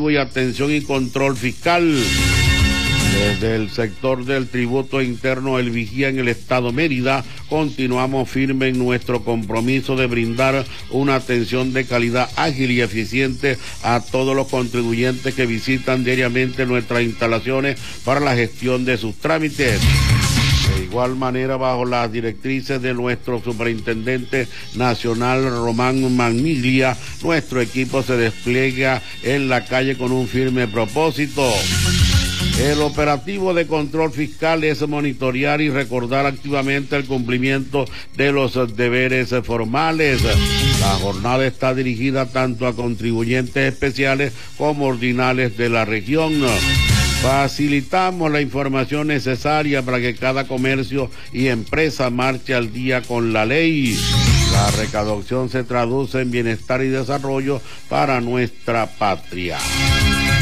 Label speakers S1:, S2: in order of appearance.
S1: operativo y atención y control fiscal. Desde el sector del tributo interno El Vigía en el estado Mérida, continuamos firmes en nuestro compromiso de brindar una atención de calidad ágil y eficiente a todos los contribuyentes que visitan diariamente nuestras instalaciones para la gestión de sus trámites. De igual manera, bajo las directrices de nuestro superintendente nacional Román Maniglia, nuestro equipo se despliega en la calle con un firme propósito. El operativo de control fiscal es monitorear y recordar activamente el cumplimiento de los deberes formales. La jornada está dirigida tanto a contribuyentes especiales como ordinales de la región. Facilitamos la información necesaria para que cada comercio y empresa marche al día con la ley. La recaudación se traduce en bienestar y desarrollo para nuestra patria.